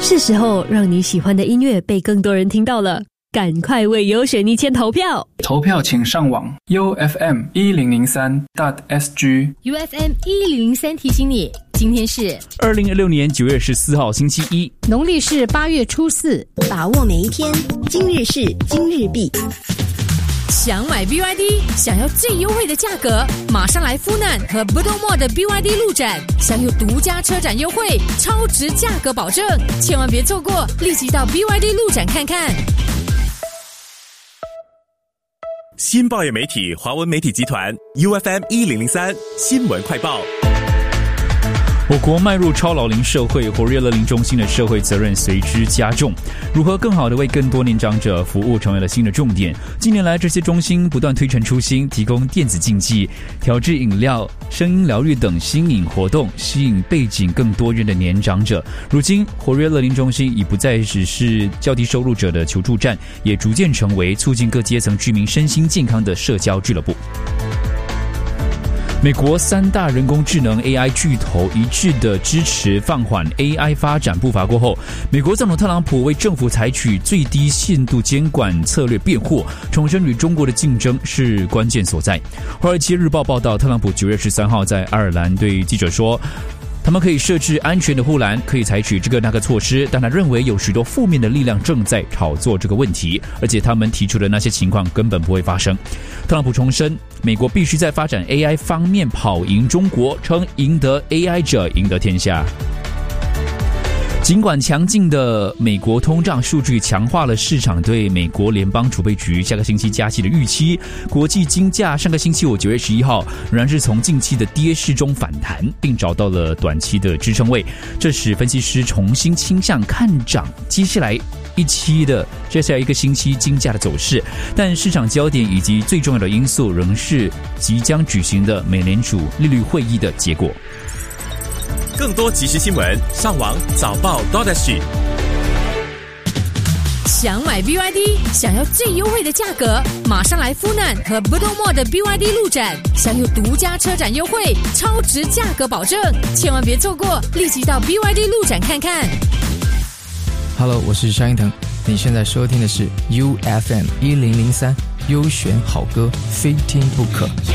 是时候让你喜欢的音乐被更多人听到了，赶快为优选一签投票！ 投票请上网 UFM1003.sg。 UFM1003 提醒你，今天是 2016年9月14号星期一， 农历是8月初4， 把握每一天，今日事今日毕。 想买 BYD， 想要最优惠的价格，马上来富南和 Bedok 的 BYD 路展，享有独家车展优惠，超值价格保证，千万别错过，立即到 BYD 路展看看。 新报业媒体华文媒体集团 UFM1003 新闻快报。 我国迈入超老龄社会，活跃乐龄中心的社会责任随之加重。如何更好地为更多年长者服务，成为了新的重点。近年来，这些中心不断推陈出新，提供电子竞技、调制饮料、声音疗愈等新颖活动，吸引背景更多元的年长者。如今，活跃乐龄中心已不再只是较低收入者的求助站，也逐渐成为促进各阶层居民身心健康的社交俱乐部。美国3大人工智能 AI 巨头一致的支持放缓 AI 发展步伐过后，美国总统特朗普为政府采取最低限度监管策略辩护，重申与中国的竞争是关键所在。华尔街日报报道，特朗普9月13号在爱尔兰对记者说，他们可以设置安全的护栏，可以采取这个那个措施，但他认为有许多负面的力量正在炒作这个问题，而且他们提出的那些情况根本不会发生。特朗普重申，美国必须在发展 AI 方面跑赢中国，称赢得 AI 者赢得天下。尽管强劲的美国通胀数据强化了市场对美国联邦储备局下个星期加息的预期，国际金价上个星期五9月11号仍然是从近期的跌势中反弹，并找到了短期的支撑位，这使分析师重新倾向看涨接下来一个星期金价的走势，但市场焦点以及最重要的因素仍是即将举行的美联储利率会议的结果。 更多即时新闻，上网早报 .sg。 想买 BYD， 想要最优惠的价格，马上来富南和 Bedok 的 BYD 路展，享有独家车展优惠，超值价格保证，千万别错过，立即到 BYD 路展看看。 Hello， 我是张一腾，你现在收听的是 UFM1003 优选好歌，非听不可。